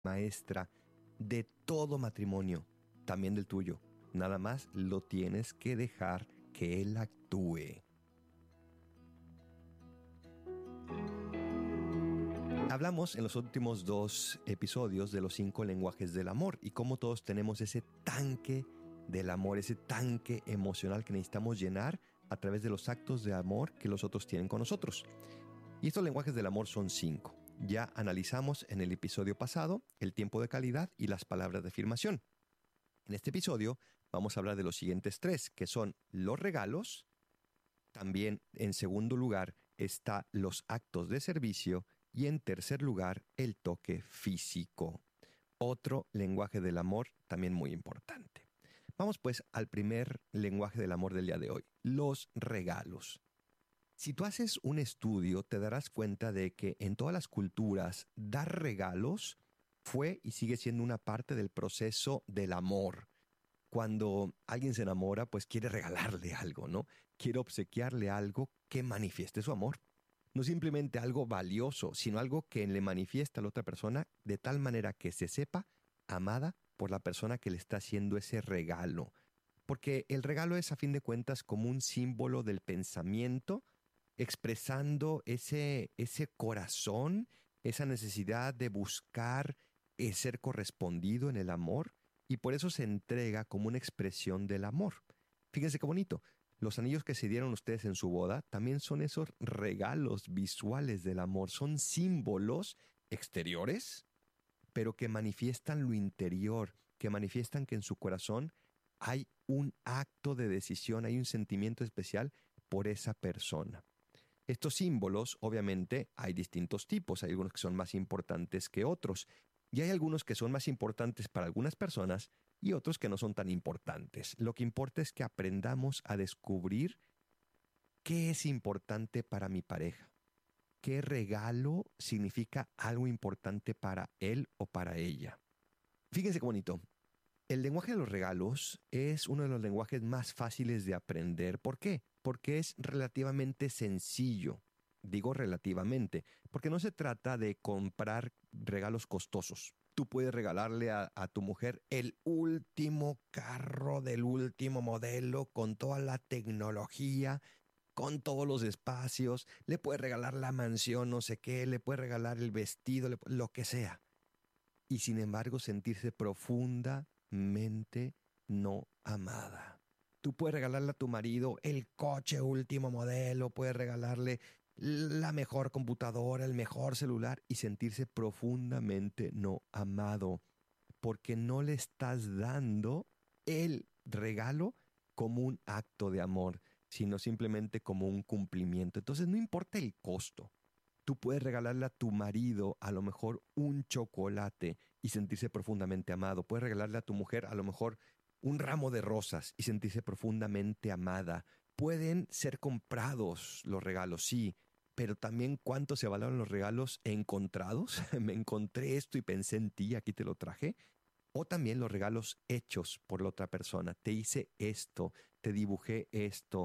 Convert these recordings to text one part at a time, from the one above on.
maestra de todo matrimonio, también del tuyo. Nada más lo tienes que dejar que Él actúe. Hablamos en los últimos 2 episodios de los 5 lenguajes del amor y cómo todos tenemos ese tanque del amor, ese tanque emocional que necesitamos llenar a través de los actos de amor que los otros tienen con nosotros. Y estos lenguajes del amor son 5. Ya analizamos en el episodio pasado el tiempo de calidad y las palabras de afirmación. En este episodio vamos a hablar de los siguientes 3, que son los regalos. También en segundo lugar está los actos de servicio y en tercer lugar el toque físico. Otro lenguaje del amor también muy importante. Vamos pues al primer lenguaje del amor del día de hoy, los regalos. Si tú haces un estudio, te darás cuenta de que en todas las culturas dar regalos fue y sigue siendo una parte del proceso del amor. Cuando alguien se enamora, pues quiere regalarle algo, ¿no? Quiere obsequiarle algo que manifieste su amor. No simplemente algo valioso, sino algo que le manifiesta a la otra persona de tal manera que se sepa amada por la persona que le está haciendo ese regalo. Porque el regalo es, a fin de cuentas, como un símbolo del pensamiento, expresando ese corazón, esa necesidad de buscar ser correspondido en el amor, y por eso se entrega como una expresión del amor. Fíjense qué bonito. Los anillos que se dieron ustedes en su boda también son esos regalos visuales del amor. Son símbolos exteriores, pero que manifiestan lo interior, que manifiestan que en su corazón hay un acto de decisión, hay un sentimiento especial por esa persona. Estos símbolos, obviamente, hay distintos tipos. Hay algunos que son más importantes que otros. Y hay algunos que son más importantes para algunas personas y otros que no son tan importantes. Lo que importa es que aprendamos a descubrir qué es importante para mi pareja. ¿Qué regalo significa algo importante para él o para ella? Fíjense qué bonito. El lenguaje de los regalos es uno de los lenguajes más fáciles de aprender. ¿Por qué? Porque es relativamente sencillo. Digo relativamente, porque no se trata de comprar regalos costosos. Tú puedes regalarle a tu mujer el último carro del último modelo con toda la tecnología, con todos los espacios. Le puedes regalar la mansión, no sé qué, le puedes regalar el vestido, lo que sea. Y sin embargo sentirse profundamente no amada. Tú puedes regalarle a tu marido el coche último modelo, puedes regalarle la mejor computadora, el mejor celular y sentirse profundamente no amado, porque no le estás dando el regalo como un acto de amor, sino simplemente como un cumplimiento. Entonces no importa el costo. Tú puedes regalarle a tu marido a lo mejor un chocolate y sentirse profundamente amado. Puedes regalarle a tu mujer a lo mejor un ramo de rosas y sentirse profundamente amada. Pueden ser comprados los regalos, sí, pero también cuánto se valoran los regalos encontrados. Me encontré esto y pensé en ti, aquí te lo traje. O también los regalos hechos por la otra persona. Te hice esto, te dibujé esto,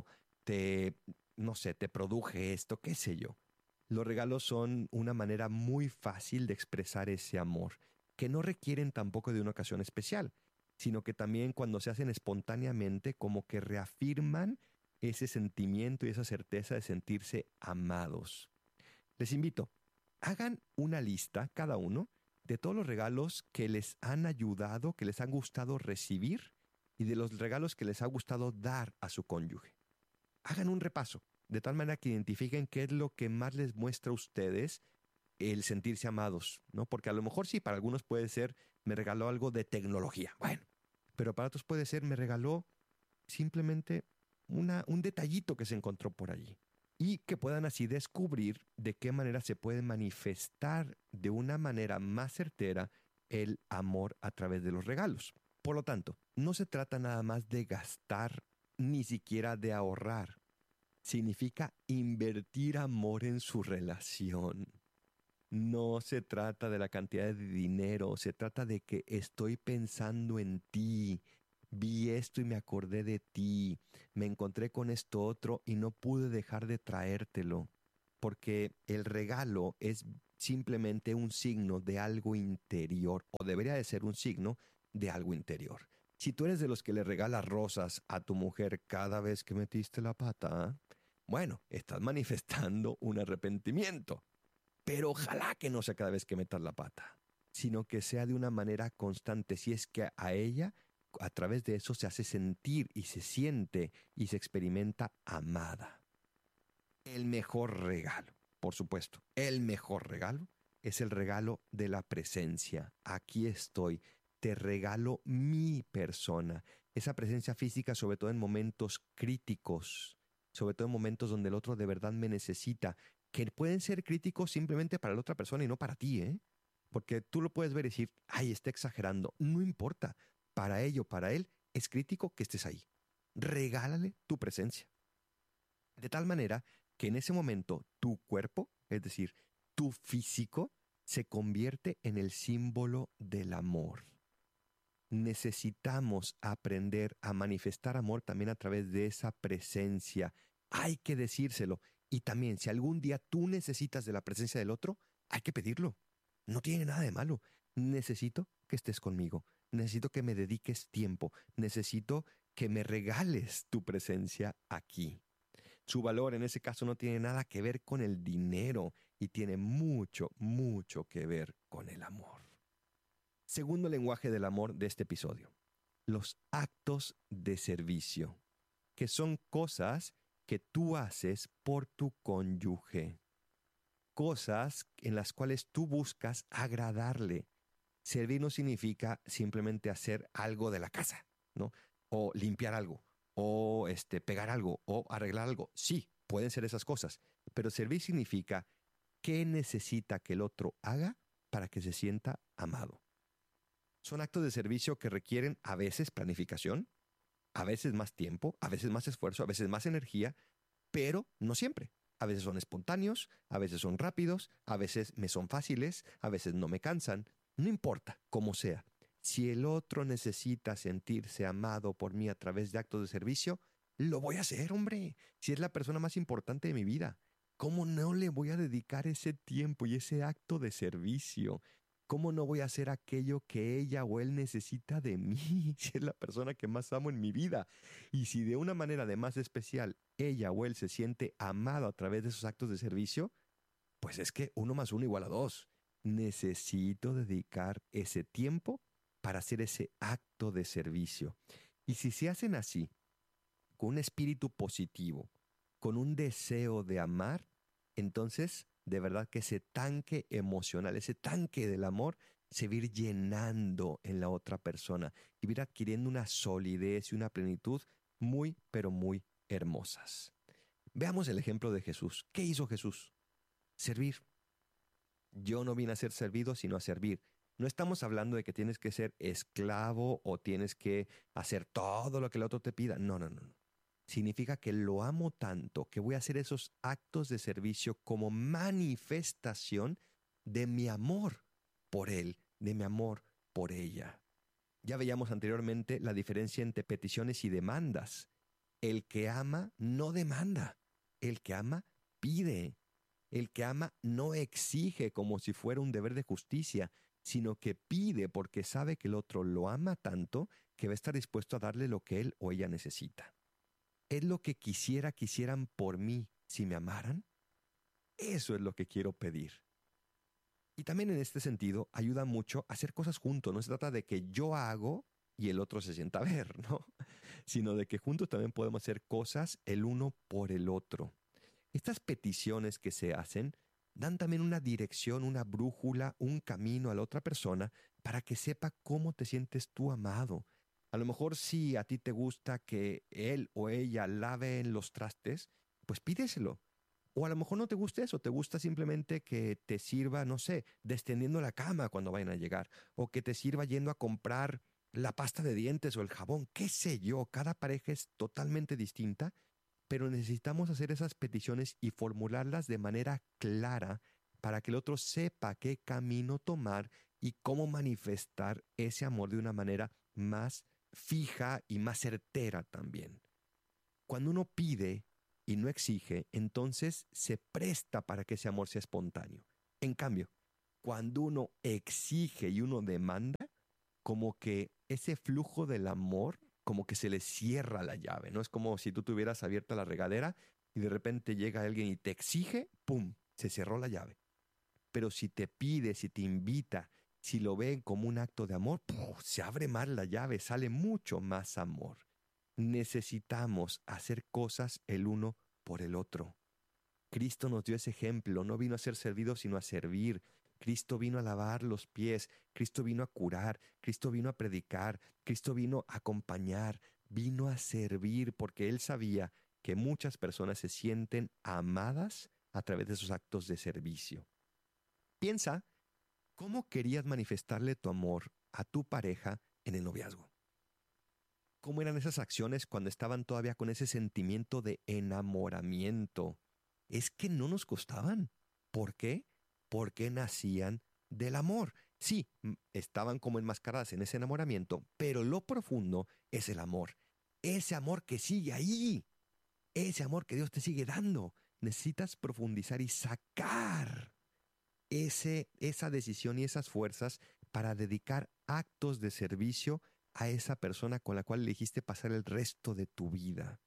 no sé, te produje esto, qué sé yo. Los regalos son una manera muy fácil de expresar ese amor, que no requieren tampoco de una ocasión especial, sino que también cuando se hacen espontáneamente como que reafirman ese sentimiento y esa certeza de sentirse amados. Les invito, hagan una lista cada uno de todos los regalos que les han ayudado, que les han gustado recibir y de los regalos que les ha gustado dar a su cónyuge. Hagan un repaso, de tal manera que identifiquen qué es lo que más les muestra a ustedes el sentirse amados, ¿no? Porque a lo mejor sí, para algunos puede ser, me regaló algo de tecnología, bueno, pero para otros puede ser, me regaló simplemente un detallito que se encontró por allí. Y que puedan así descubrir de qué manera se puede manifestar de una manera más certera el amor a través de los regalos. Por lo tanto, no se trata nada más de gastar, ni siquiera de ahorrar. Significa invertir amor en su relación. No se trata de la cantidad de dinero, se trata de que estoy pensando en ti. Vi esto y me acordé de ti. Me encontré con esto otro y no pude dejar de traértelo. Porque el regalo es simplemente un signo de algo interior, o debería de ser un signo de algo interior. Si tú eres de los que le regalas rosas a tu mujer cada vez que metiste la pata, bueno, estás manifestando un arrepentimiento. Pero ojalá que no sea cada vez que metas la pata, sino que sea de una manera constante. Si es que a ella, a través de eso, se hace sentir y se siente y se experimenta amada. El mejor regalo, por supuesto, el mejor regalo es el regalo de la presencia. Aquí estoy, te regalo mi persona. Esa presencia física, sobre todo en momentos críticos, sobre todo en momentos donde el otro de verdad me necesita, que pueden ser críticos simplemente para la otra persona y no para ti, ¿eh? Porque tú lo puedes ver y decir, ay, está exagerando. No importa. Para ello, para él, es crítico que estés ahí. Regálale tu presencia. De tal manera que en ese momento tu cuerpo, es decir, tu físico, se convierte en el símbolo del amor. Necesitamos aprender a manifestar amor también a través de esa presencia. Hay que decírselo. Y también, si algún día tú necesitas de la presencia del otro, hay que pedirlo. No tiene nada de malo. Necesito que estés conmigo. Necesito que me dediques tiempo. Necesito que me regales tu presencia aquí. Su valor en ese caso no tiene nada que ver con el dinero y tiene mucho, mucho que ver con el amor. Segundo lenguaje del amor de este episodio, los actos de servicio, que son cosas que tú haces por tu cónyuge, cosas en las cuales tú buscas agradarle. Servir no significa simplemente hacer algo de la casa, ¿no? O limpiar algo, o pegar algo, o arreglar algo. Sí, pueden ser esas cosas, pero servir significa qué necesita que el otro haga para que se sienta amado. Son actos de servicio que requieren a veces planificación, a veces más tiempo, a veces más esfuerzo, a veces más energía, pero no siempre. A veces son espontáneos, a veces son rápidos, a veces me son fáciles, a veces no me cansan. No importa cómo sea. Si el otro necesita sentirse amado por mí a través de actos de servicio, lo voy a hacer, hombre. Si es la persona más importante de mi vida, ¿cómo no le voy a dedicar ese tiempo y ese acto de servicio? ¿Cómo no voy a hacer aquello que ella o él necesita de mí si es la persona que más amo en mi vida? Y si de una manera además especial ella o él se siente amado a través de esos actos de servicio, pues es que 1 más 1 = 2. Necesito dedicar ese tiempo para hacer ese acto de servicio. Y si se hacen así, con un espíritu positivo, con un deseo de amar, entonces de verdad que ese tanque emocional, ese tanque del amor, se va a ir llenando en la otra persona y va a ir adquiriendo una solidez y una plenitud muy, pero muy hermosas. Veamos el ejemplo de Jesús. ¿Qué hizo Jesús? Servir. Yo no vine a ser servido, sino a servir. No estamos hablando de que tienes que ser esclavo o tienes que hacer todo lo que el otro te pida. No, no, no, no. Significa que lo amo tanto que voy a hacer esos actos de servicio como manifestación de mi amor por él, de mi amor por ella. Ya veíamos anteriormente la diferencia entre peticiones y demandas. El que ama no demanda, el que ama pide. El que ama no exige como si fuera un deber de justicia, sino que pide porque sabe que el otro lo ama tanto que va a estar dispuesto a darle lo que él o ella necesita. ¿Es lo que quisieran por mí si me amaran? Eso es lo que quiero pedir. Y también en este sentido ayuda mucho a hacer cosas juntos. No se trata de que yo hago y el otro se sienta a ver, ¿no? Sino de que juntos también podemos hacer cosas el uno por el otro. Estas peticiones que se hacen dan también una dirección, una brújula, un camino a la otra persona para que sepa cómo te sientes tú amado. A lo mejor si a ti te gusta que él o ella laven los trastes, pues pídeselo. O a lo mejor no te gusta eso, te gusta simplemente que te sirva, no sé, descendiendo la cama cuando vayan a llegar, o que te sirva yendo a comprar la pasta de dientes o el jabón, qué sé yo, cada pareja es totalmente distinta, pero necesitamos hacer esas peticiones y formularlas de manera clara para que el otro sepa qué camino tomar y cómo manifestar ese amor de una manera más fija y más certera también. Cuando uno pide y no exige, entonces se presta para que ese amor sea espontáneo. En cambio, cuando uno exige y uno demanda, como que ese flujo del amor, como que se le cierra la llave, ¿no? Es como si tú tuvieras abierta la regadera y de repente llega alguien y te exige, ¡pum!, se cerró la llave. Pero si te pide, si te invita, si lo ven como un acto de amor, ¡puf!, se abre más la llave, sale mucho más amor. Necesitamos hacer cosas el uno por el otro. Cristo nos dio ese ejemplo, no vino a ser servido sino a servir. Cristo vino a lavar los pies, Cristo vino a curar, Cristo vino a predicar, Cristo vino a acompañar, vino a servir porque Él sabía que muchas personas se sienten amadas a través de sus actos de servicio. Piensa, ¿cómo querías manifestarle tu amor a tu pareja en el noviazgo? ¿Cómo eran esas acciones cuando estaban todavía con ese sentimiento de enamoramiento? Es que no nos costaban. ¿Por qué? Porque nacían del amor. Sí, estaban como enmascaradas en ese enamoramiento, pero lo profundo es el amor. Ese amor que sigue ahí. Ese amor que Dios te sigue dando. Necesitas profundizar y sacar esa decisión y esas fuerzas para dedicar actos de servicio a esa persona con la cual elegiste pasar el resto de tu vida.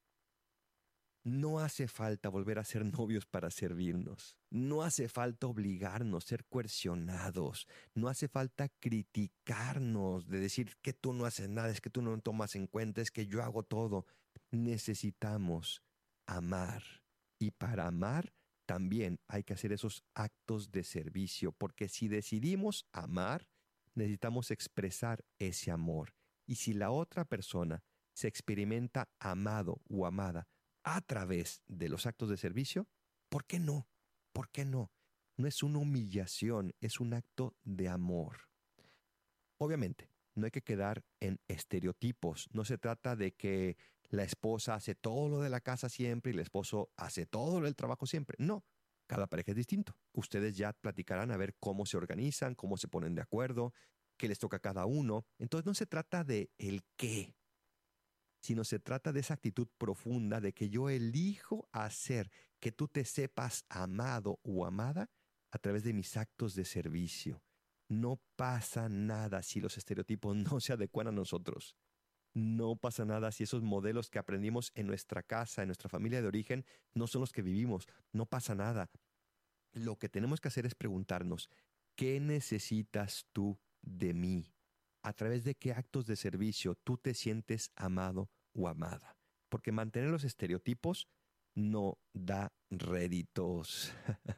No hace falta volver a ser novios para servirnos. No hace falta obligarnos, ser coercionados. No hace falta criticarnos, de decir que tú no haces nada, es que tú no tomas en cuenta, es que yo hago todo. Necesitamos amar. Y para amar también hay que hacer esos actos de servicio, porque si decidimos amar, necesitamos expresar ese amor. Y si la otra persona se experimenta amado o amada a través de los actos de servicio, ¿por qué no? ¿Por qué no? No es una humillación, es un acto de amor. Obviamente, no hay que quedar en estereotipos. No se trata de que la esposa hace todo lo de la casa siempre y el esposo hace todo lo del trabajo siempre. No, cada pareja es distinto. Ustedes ya platicarán a ver cómo se organizan, cómo se ponen de acuerdo, qué les toca a cada uno. Entonces no se trata de el qué, sino se trata de esa actitud profunda de que yo elijo hacer que tú te sepas amado o amada a través de mis actos de servicio. No pasa nada si los estereotipos no se adecuan a nosotros. No pasa nada si esos modelos que aprendimos en nuestra casa, en nuestra familia de origen, no son los que vivimos. No pasa nada. Lo que tenemos que hacer es preguntarnos, ¿qué necesitas tú de mí? ¿A través de qué actos de servicio tú te sientes amado o amada? Porque mantener los estereotipos no da réditos.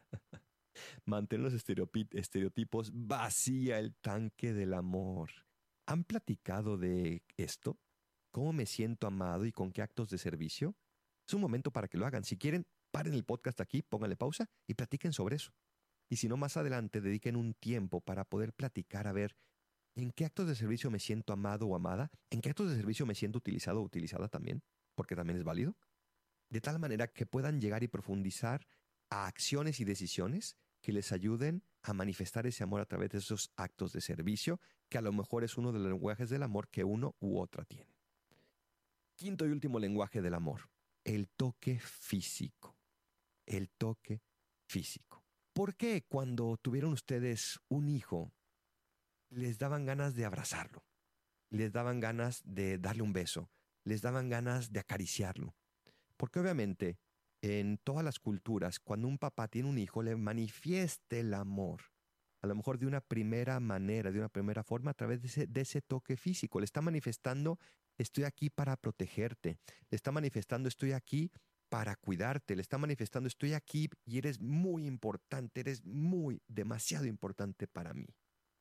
Mantener los estereotipos vacía el tanque del amor. ¿Han platicado de esto? ¿Cómo me siento amado y con qué actos de servicio? Es un momento para que lo hagan. Si quieren, paren el podcast aquí, pónganle pausa y platiquen sobre eso. Y si no, más adelante dediquen un tiempo para poder platicar a ver en qué actos de servicio me siento amado o amada, en qué actos de servicio me siento utilizado o utilizada también, porque también es válido, de tal manera que puedan llegar y profundizar a acciones y decisiones que les ayuden a manifestar ese amor a través de esos actos de servicio, que a lo mejor es uno de los lenguajes del amor que uno u otra tiene. Quinto y último lenguaje del amor, el toque físico. El toque físico. ¿Por qué cuando tuvieron ustedes un hijo les daban ganas de abrazarlo? Les daban ganas de darle un beso, les daban ganas de acariciarlo. Porque obviamente en todas las culturas, cuando un papá tiene un hijo, le manifiesta el amor. A lo mejor de una primera manera, de una primera forma, a través de ese toque físico. Le está manifestando, estoy aquí para protegerte. Le está manifestando, estoy aquí para cuidarte. Le está manifestando, estoy aquí y eres muy importante, eres demasiado importante para mí.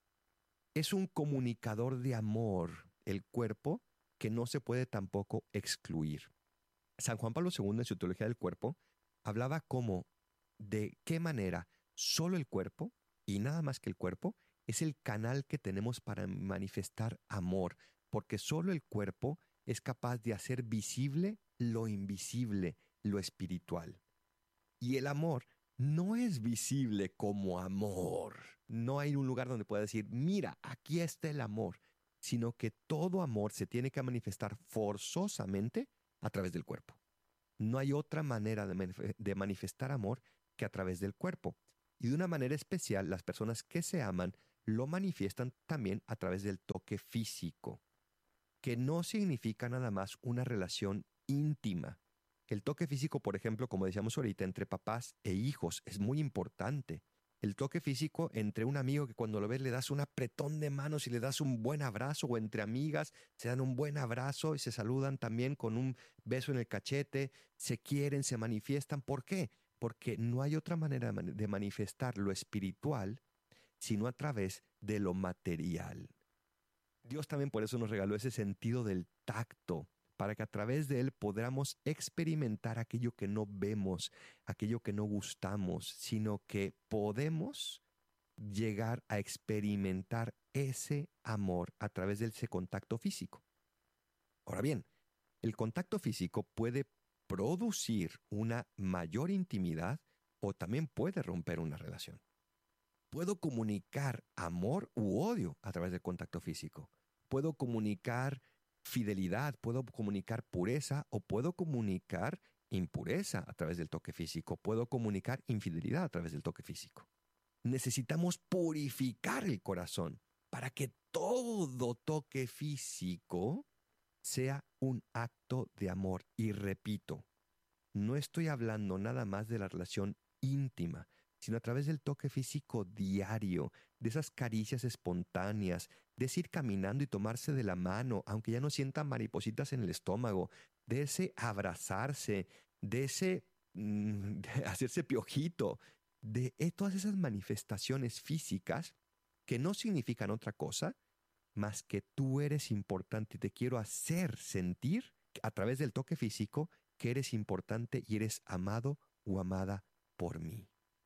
Es un comunicador de amor, el cuerpo, que no se puede tampoco excluir. San Juan Pablo II, en su teología del cuerpo, hablaba como de qué manera solo el cuerpo, y nada más que el cuerpo, es el canal que tenemos para manifestar amor, porque solo el cuerpo es capaz de hacer visible lo invisible, lo espiritual. Y el amor no es visible como amor. No hay un lugar donde pueda decir, mira, aquí está el amor, sino que todo amor se tiene que manifestar forzosamente a través del cuerpo. No hay otra manera de manifestar amor que a través del cuerpo. Y de una manera especial, las personas que se aman lo manifiestan también a través del toque físico, que no significa nada más una relación íntima. El toque físico, por ejemplo, como decíamos ahorita, entre papás e hijos es muy importante. El toque físico entre un amigo que cuando lo ves le das un apretón de manos y le das un buen abrazo, o entre amigas se dan un buen abrazo y se saludan también con un beso en el cachete, se quieren, se manifiestan. ¿Por qué? Porque no hay otra manera de manifestar lo espiritual sino a través de lo material. Dios también por eso nos regaló ese sentido del tacto, para que a través de él podamos experimentar aquello que no vemos, aquello que no gustamos, sino que podemos llegar a experimentar ese amor a través de ese contacto físico. Ahora bien, el contacto físico puede producir una mayor intimidad o también puede romper una relación. Puedo comunicar amor u odio a través del contacto físico. Puedo comunicar fidelidad, puedo comunicar pureza o puedo comunicar impureza a través del toque físico. Puedo comunicar infidelidad a través del toque físico. Necesitamos purificar el corazón para que todo toque físico sea un acto de amor. Y repito, no estoy hablando nada más de la relación íntima, sino a través del toque físico diario, de esas caricias espontáneas, de ese ir caminando y tomarse de la mano, aunque ya no sientan maripositas en el estómago, de ese abrazarse, de ese de hacerse piojito, de todas esas manifestaciones físicas que no significan otra cosa más que tú eres importante y te quiero hacer sentir a través del toque físico que eres importante y eres amado o amada por mí.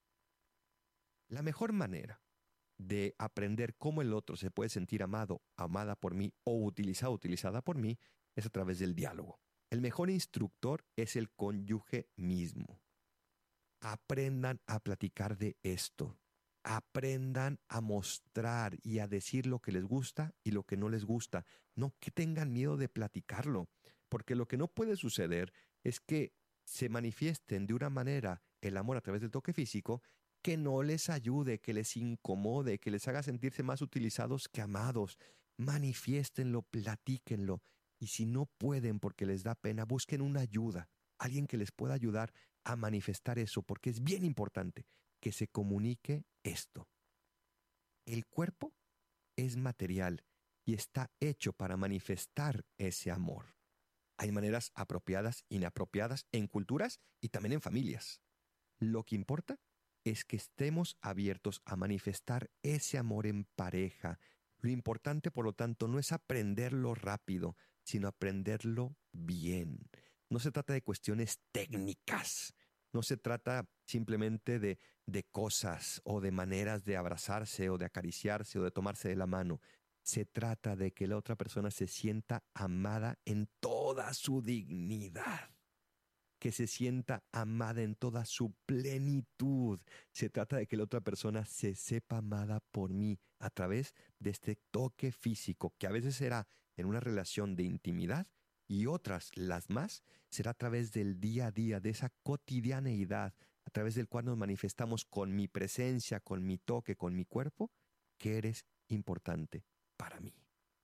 La mejor manera de aprender cómo el otro se puede sentir amado, amada por mí o utilizado, utilizada por mí es a través del diálogo. El mejor instructor es el cónyuge mismo. Aprendan a platicar de esto. Aprendan a mostrar y a decir lo que les gusta y lo que no les gusta. No que tengan miedo de platicarlo, porque lo que no puede suceder es que se manifiesten de una manera el amor a través del toque físico que no les ayude, que les incomode, que les haga sentirse más utilizados que amados. Manifiéstenlo, platíquenlo. Y si no pueden porque les da pena, busquen una ayuda, alguien que les pueda ayudar a manifestar eso, porque es bien importante que se comunique esto. El cuerpo es material y está hecho para manifestar ese amor. Hay maneras apropiadas, inapropiadas, en culturas y también en familias. Lo que importa es que estemos abiertos a manifestar ese amor en pareja. Lo importante, por lo tanto, no es aprenderlo rápido, sino aprenderlo bien. No se trata de cuestiones técnicas. No se trata simplemente de cosas o de maneras de abrazarse o de acariciarse o de tomarse de la mano. Se trata de que la otra persona se sienta amada en toda su dignidad, que se sienta amada en toda su plenitud. Se trata de que la otra persona se sepa amada por mí a través de este toque físico, que a veces será en una relación de intimidad y otras, las más, será a través del día a día, de esa cotidianeidad, a través del cual nos manifestamos con mi presencia, con mi toque, con mi cuerpo, que eres importante para mí.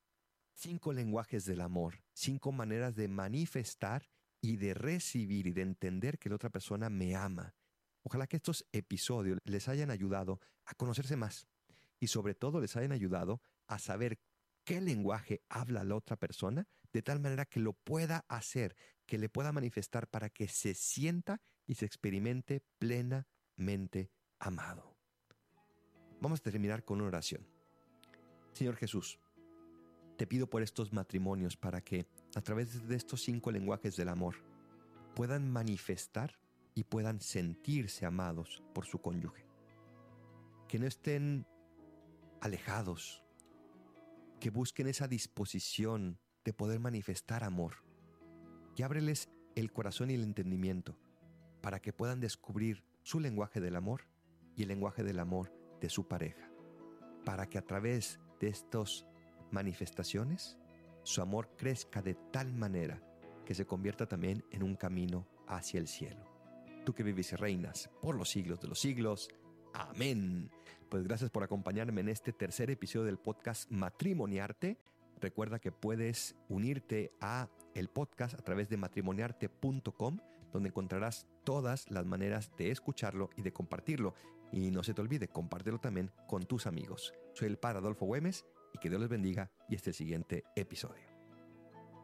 5 lenguajes del amor, 5 maneras de manifestar y de recibir y de entender que la otra persona me ama. Ojalá que estos episodios les hayan ayudado a conocerse más y sobre todo les hayan ayudado a saber qué lenguaje habla la otra persona, de tal manera que lo pueda hacer, que le pueda manifestar para que se sienta y se experimente plenamente amado. Vamos a terminar con una oración. Señor Jesús, te pido por estos matrimonios para que a través de estos 5 lenguajes del amor puedan manifestar y puedan sentirse amados por su cónyuge. Que no estén alejados, que busquen esa disposición de poder manifestar amor. Que ábreles el corazón y el entendimiento para que puedan descubrir su lenguaje del amor y el lenguaje del amor de su pareja. Para que a través de estas manifestaciones su amor crezca de tal manera que se convierta también en un camino hacia el cielo. Tú que vives y reinas por los siglos de los siglos. Amén. Pues gracias por acompañarme en este tercer episodio del podcast Matrimoniarte. Recuerda que puedes unirte a el podcast a través de matrimoniarte.com, donde encontrarás todas las maneras de escucharlo y de compartirlo. Y no se te olvide, compártelo también con tus amigos. Soy el Padre Adolfo Güemes y que Dios les bendiga y hasta el siguiente episodio.